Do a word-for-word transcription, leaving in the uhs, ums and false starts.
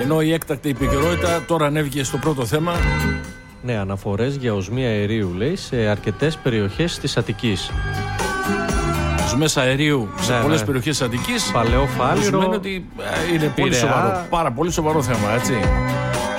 Ενώ η έκτακτη επικαιρότητα τώρα ανέβηκε στο πρώτο θέμα. Ναι, αναφορές για οσμή αερίου, λέει, σε αρκετές περιοχές της Αττικής. Οσμές αερίου σε ναι, πολλές ναι. περιοχές της Αττικής. Παλαιό Φάληρο. Σημαίνει ότι είναι πολύ σοβαρό, πάρα πολύ σοβαρό θέμα, έτσι.